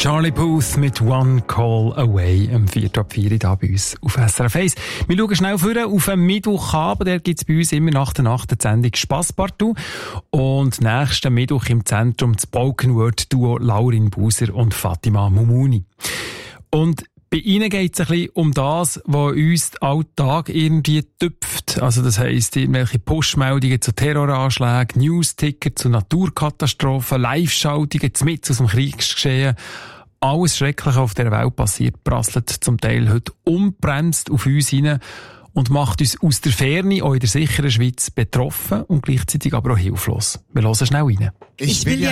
Charlie Puth mit One Call Away, am 4:04 da bei uns auf SRF 1. Wir schauen schnell vor auf einen Mittwochabend. Der gibt es bei uns immer nach der Nacht die Sendung Spasspartout. Und nächsten Mittwoch im Zentrum das Spoken Word Duo Laurin Buser und Fatima Mumuni. Und bei ihnen geht es ein bisschen um das, was uns den Alltag irgendwie tüpft. Also das heisst, irgendwelche Push-Meldungen zu Terroranschlägen, News-Ticker zu Naturkatastrophen, Live-Schaltungen mitten aus dem Kriegsgeschehen. Alles Schreckliche auf der Welt passiert, prasselt zum Teil heute unbremst auf uns hinein und macht uns aus der Ferne, auch in der sicheren Schweiz, betroffen und gleichzeitig aber auch hilflos. Wir hören schnell rein. Ich will ja